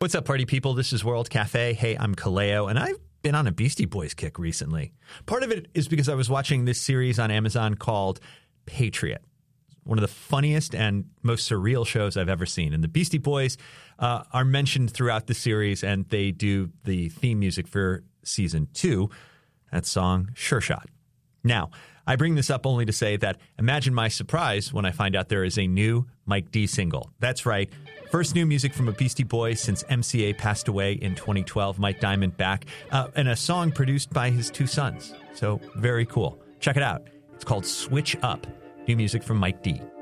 What's up, party people? This is World Cafe. Hey, I'm Kaleo, and I've been on a Beastie Boys kick recently. Part of it is because I was watching this series on Amazon called Patriot. One of the funniest and most surreal shows I've ever seen. And the Beastie Boys are mentioned throughout the series, and they do the theme music for season 2, that song Sure Shot. Now, I bring this up only to say that imagine my surprise when I find out there is a new Mike D single. That's right. First new music from a Beastie Boy since MCA passed away in 2012, Mike Diamond back, and a song produced by his 2 sons. So very cool. Check it out. It's called Switch Up. New music from Mike D.